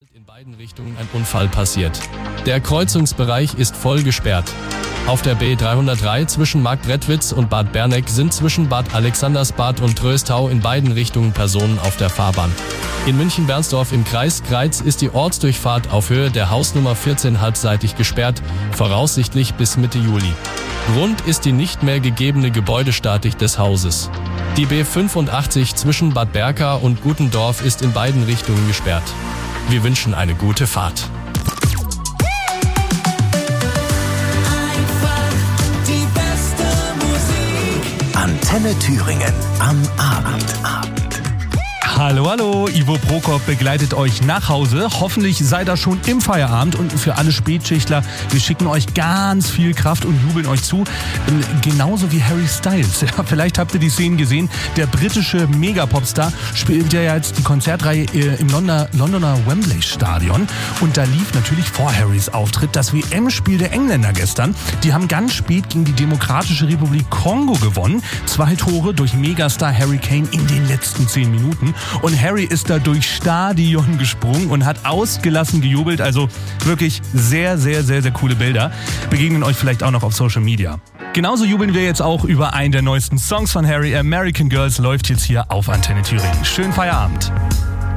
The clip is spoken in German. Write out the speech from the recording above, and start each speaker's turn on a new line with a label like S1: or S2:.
S1: In beiden Richtungen ein Unfall passiert. Der Kreuzungsbereich ist voll gesperrt. Auf der B303 zwischen Marktredwitz und Bad Berneck sind zwischen Bad Alexandersbad und Tröstau in beiden Richtungen Personen auf der Fahrbahn. In München-Bernsdorf im Kreis Greiz ist die Ortsdurchfahrt auf Höhe der Hausnummer 14 halbseitig gesperrt, voraussichtlich bis Mitte Juli. Rund ist die nicht mehr gegebene Gebäudestatik des Hauses. Die B85 zwischen Bad Berka und Gutendorf ist in beiden Richtungen gesperrt. Wir wünschen eine gute Fahrt.
S2: Die beste Musik.
S3: Antenne Thüringen am Abend.
S4: Hallo, hallo, Ivo Prokop begleitet euch nach Hause. Hoffentlich seid ihr schon im Feierabend und für alle Spätschichtler, wir schicken euch ganz viel Kraft und jubeln euch zu. Genauso wie Harry Styles. Ja, vielleicht habt ihr die Szenen gesehen. Der britische Megapopstar spielt ja jetzt die Konzertreihe im Londoner Wembley Stadion. Und da lief natürlich vor Harrys Auftritt das WM-Spiel der Engländer gestern. Die haben ganz spät gegen die Demokratische Republik Kongo gewonnen. 2 Tore durch Megastar Harry Kane in den letzten 10 Minuten. Und Harry ist da durchs Stadion gesprungen und hat ausgelassen gejubelt. Also wirklich sehr, sehr, sehr, sehr coole Bilder. Begegnen euch vielleicht auch noch auf Social Media. Genauso jubeln wir jetzt auch über einen der neuesten Songs von Harry. American Girls läuft jetzt hier auf Antenne Thüringen. Schönen Feierabend.